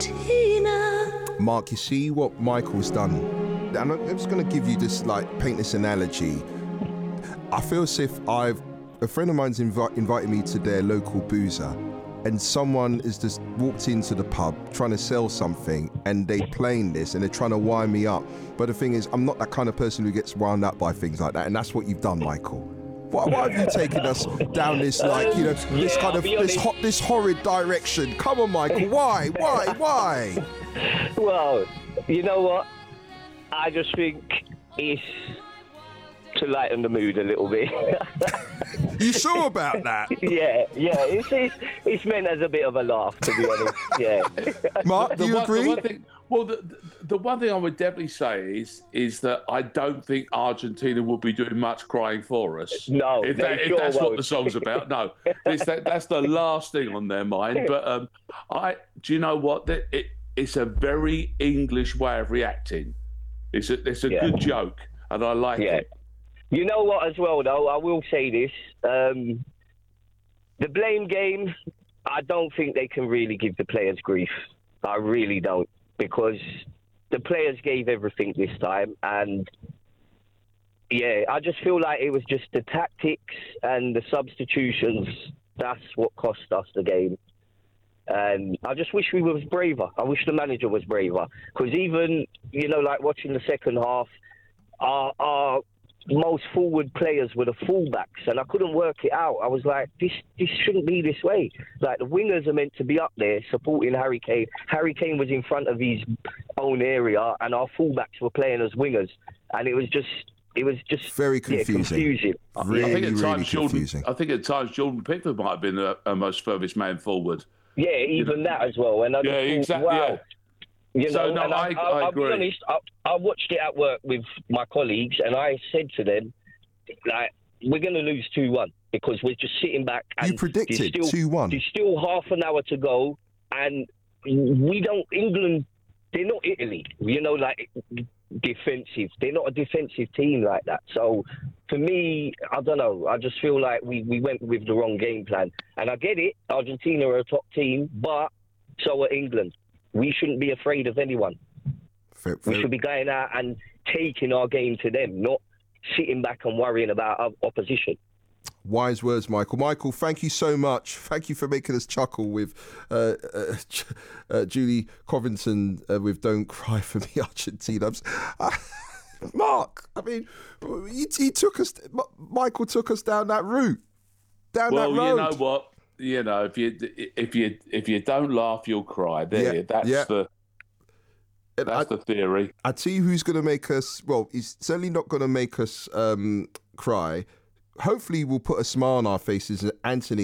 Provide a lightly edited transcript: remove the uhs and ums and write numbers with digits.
Argentina. Mark, you see what Michael's done? And I'm just going to give you this, paint this analogy. I feel as if a friend of mine's invited me to their local boozer, and someone has just walked into the pub trying to sell something, and they playing this and they're trying to wind me up. But the thing is, I'm not that kind of person who gets wound up by things like that, and that's what you've done, Michael. Why have you taken us down this, this horrid direction? Come on, Michael. Why? Well, you know what? I just think it's to lighten the mood a little bit. You sure about that? Yeah. It's meant as a bit of a laugh, to be honest. Yeah. Mark, do you agree? The one thing I would definitely say is that I don't think Argentina will be doing much crying for us. No, if that's what the song's about. No, that's the last thing on their mind. But do you know what? It's a very English way of reacting. It's a good joke, and I like it. You know what, as well, though, I will say this. The blame game, I don't think they can really give the players grief. I really don't. Because the players gave everything this time. And, I just feel like it was just the tactics and the substitutions. That's what cost us the game. And I just wish we was braver. I wish the manager was braver. Because even, watching the second half, our most forward players were the fullbacks, and I couldn't work it out. I was like, this shouldn't be this way. Like, the wingers are meant to be up there supporting Harry Kane. Harry Kane was in front of his own area, and our fullbacks were playing as wingers, and it was just very confusing. Really, I think at times confusing. Jordan Pickford might have been the most furthest man forward. Yeah, even that as well. And I exactly. Wow. Yeah. I'll agree. be honest, I watched it at work with my colleagues, and I said to them, we're going to lose 2-1 because we're just sitting back. And you predicted 2-1. There's still half an hour to go, and England, they're not Italy, defensive. They're not a defensive team like that. So, for me, I don't know. I just feel like we went with the wrong game plan. And I get it, Argentina are a top team, but so are England. We shouldn't be afraid of anyone. We should be going out and taking our game to them, not sitting back and worrying about our opposition. Wise words, Michael. Michael, thank you so much. Thank you for making us chuckle with Julie Covington with Don't Cry For Me, Argentina. Mark, I mean, Michael took us down that route. That road. Well, you know what? If you don't laugh, you'll cry. That's the theory. I tell you who's going to make us. Well, he's certainly not going to make us cry. Hopefully, we'll put a smile on our faces. Anthony